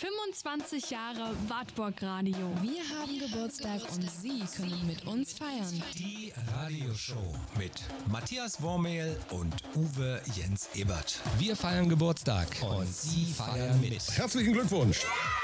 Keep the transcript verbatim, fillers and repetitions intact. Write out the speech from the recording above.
fünfundzwanzig Jahre Wartburg Radio. Wir haben Geburtstag und Sie können mit uns feiern. Die Radioshow mit Matthias Wormehl und Uwe Jens Ebert. Wir feiern Geburtstag und Sie feiern mit. Herzlichen Glückwunsch!